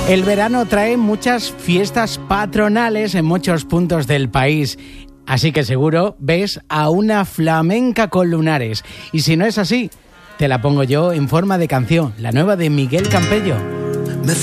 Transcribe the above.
El verano trae muchas fiestas patronales en muchos puntos del país. Así que seguro ves a una flamenca con lunares. Y si no es así, te la pongo yo en forma de canción, la nueva de Miguel Campello.